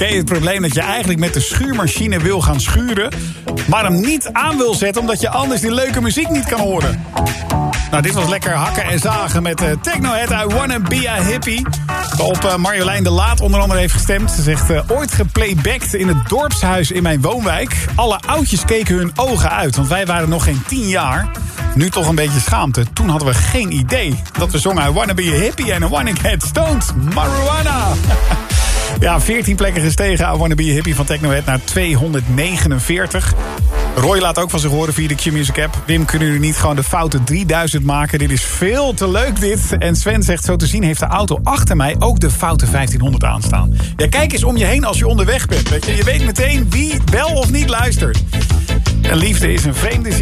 Ken je het probleem dat je eigenlijk met de schuurmachine wil gaan schuren, maar hem niet aan wil zetten omdat je anders die leuke muziek niet kan horen? Nou, dit was lekker hakken en zagen met Technohead, I Wanna Be a Hippie. Waarop Marjolein de Laat onder andere heeft gestemd. Ze zegt, ooit geplaybacked in het dorpshuis in mijn woonwijk. Alle oudjes keken hun ogen uit, want wij waren nog geen 10 jaar. Nu toch een beetje schaamte. Toen hadden we geen idee dat we zongen I Wanna Be a Hippie en I Wanna Get Stoned. Marijuana! Ja, 14 plekken gestegen. I Wanna Be a Hippie van Technohead naar 249. Roy laat ook van zich horen via de Q-Music app. Wim, kunnen jullie niet gewoon de foute 3000 maken? Dit is veel te leuk dit. En Sven zegt, zo te zien heeft de auto achter mij ook de foute 1500 aanstaan. Ja, kijk eens om je heen als je onderweg bent. Weet je weet meteen wie wel of niet luistert. En liefde is een vreemde ziekte.